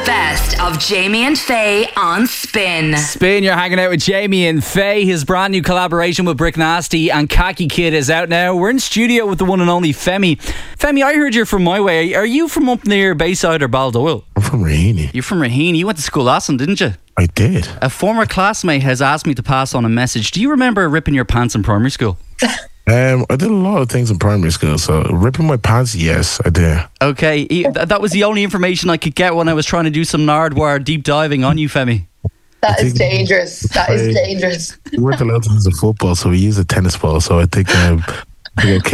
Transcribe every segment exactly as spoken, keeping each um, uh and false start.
best of Jamie and Faye on Spin. Spin, you're hanging out with Jamie and Faye. His brand new collaboration with Brick Nasty and Khaki Kid is out now. We're in studio with the one and only Femi. Femi, I heard you're from my way. Are you from up near Bayside or Baldoyle? I'm from Raheny. You're from Raheny. You went to school last one, didn't you? I did. A former classmate has asked me to pass on a message. Do you remember ripping your pants in primary school? Um, I did a lot of things in primary school, so ripping my pants, yes, I did. Okay, he- th- that was the only information I could get when I was trying to do some Nardwar deep diving on you, Femi. That is think- dangerous. That is I- dangerous. We weren't allowed to use a football, so we used a tennis ball, so I think um, okay,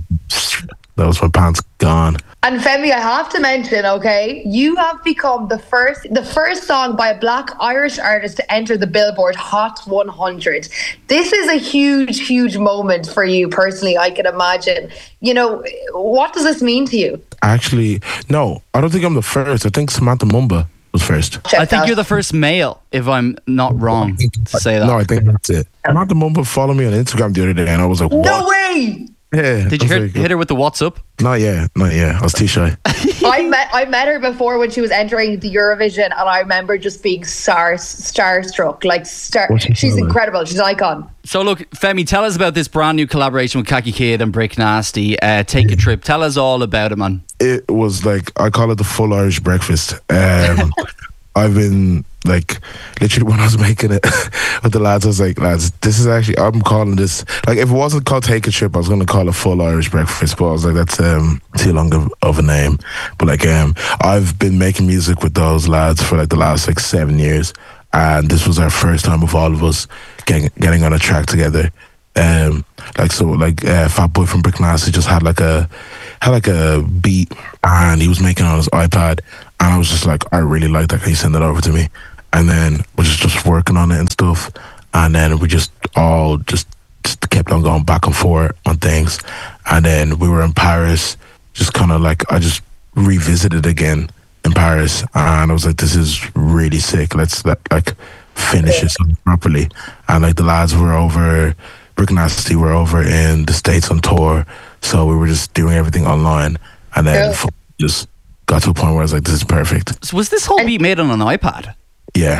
that was my pants gone. And Femi, I have to mention, okay, you have become the first the first song by a black Irish artist to enter the Billboard Hot one hundred. This is a huge, huge moment for you personally, I can imagine. You know, what does this mean to you? Actually, no, I don't think I'm the first. I think Samantha Mumba was first. Check I think that. you're the first male, if I'm not wrong to say that. No, I think that's it. Samantha Mumba followed me on Instagram the other day, and I was like, what? No way! Yeah. Did I you was hit, like, hit her with the what's up? Not yet, not yet. I was too shy. I met I met her before when she was entering the Eurovision, and I remember just being star starstruck. Like star, What's she she's called? incredible. She's an icon. So look, Femi, tell us about this brand new collaboration with Khaki Kid and Brick Nasty. Uh, Take a Trip. Tell us all about it, man. It was like, I call it the full Irish breakfast. Um, I've been like, literally when I was making it with the lads, I was like, lads, this is actually, I'm calling this, like if it wasn't called Take a Trip, I was going to call it full Irish breakfast, but I was like, that's um, too long of, of a name. But like, um, I've been making music with those lads for like the last like seven years. And this was our first time with all of us getting, getting on a track together. Um, like so, like uh, Fat Boy from Brick Nasty just had like a had like a beat, and he was making it on his iPad, and I was just like, I really like that. Can you send it over to me? And then we're just just working on it and stuff, and then we just all just, just kept on going back and forth on things, and then we were in Paris, just kind of like I just revisited again in Paris, and I was like, this is really sick. Let's let, like finish it properly, and like the lads were over. Brick Nasty were over in the States on tour, so we were just doing everything online, and then Yeah. just got to a point where I was like, this is perfect. So was this whole beat made on an iPad? Yeah.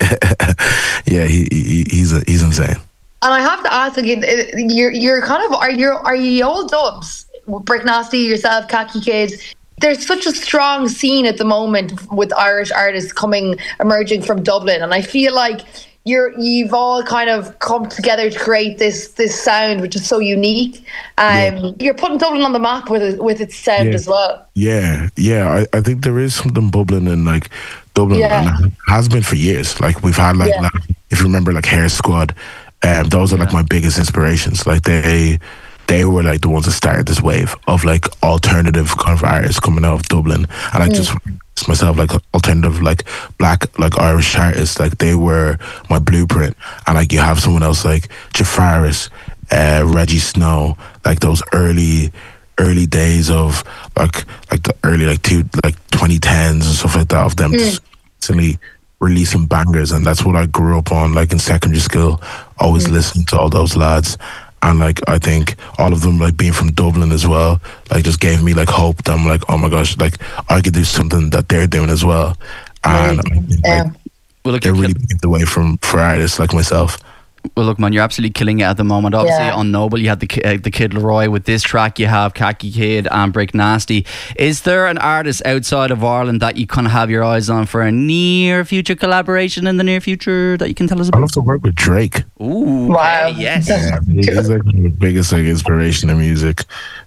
Yeah, he, he he's a, he's insane. And I have to ask again, uh, you're you're kind of are you are you all dubs? Brick Nasty, yourself, Khaki Kid. There's such a strong scene at the moment with Irish artists coming emerging from Dublin, and I feel like you're you've all kind of come together to create this this sound which is so unique. Um, Yeah. You're putting Dublin on the map with it, with its sound Yeah. as well. Yeah, yeah. I, I think there is something bubbling in like Dublin, Yeah. and it has been for years. Like we've had like, Yeah. like if you remember like Hair Squad, um, those are like my biggest inspirations. Like they they were like the ones that started this wave of like alternative kind of artists coming out of Dublin, and I just myself like alternative like black like Irish artists, like they were my blueprint. And like you have someone else like Jafaris, uh, Reggie Snow, like those early early days of like like the early like two like twenty tens and stuff like that of them just constantly releasing bangers, and that's what I grew up on like in secondary school, always listening to all those lads. And like I think all of them like being from Dublin as well, like just gave me like hope that I'm like, oh my gosh, like I could do something that they're doing as well. And I think, Yeah. like, Well, look, they're you're really kill- paved the way from for artists like myself. well, look, man, you're absolutely killing it at the moment. Obviously, Yeah. on Noble, you had the Ki- uh, the Kid Leroy. With this track, you have Khaki Kid and Brick Nasty. Is there an artist outside of Ireland that you kind of have your eyes on for a near future collaboration in the near future that you can tell us I about? love to work with Drake. Ooh, Wow. okay, yes. Yeah, he's like the biggest like inspiration in music,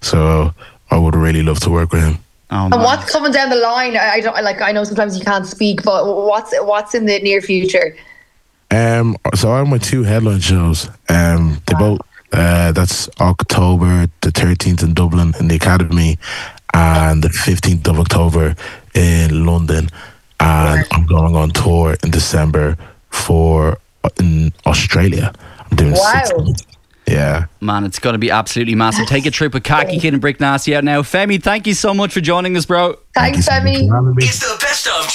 so I would really love to work with him. Oh, And man. what's coming down the line? I, I don't like. I know sometimes you can't speak, but what's what's in the near future? Um, so I have my two headline shows. Um, they both uh, that's October the thirteenth in Dublin in the Academy, and the fifteenth of October in London. And I'm going on tour in December for in Australia. I'm doing Wow. six months. Yeah. Man, it's going to be absolutely massive. Take a trip with Khaki Kid and Brick Nasty out now. Femi, thank you so much for joining us, bro. Thanks, Thank you so much Femi. for having me. It's the best of